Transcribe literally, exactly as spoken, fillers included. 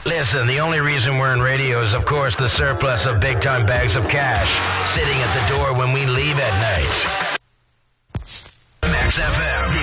Listen, the only reason we're in radio is, of course, the surplus of big-time bags of cash sitting at the door when we leave at night. Max F M,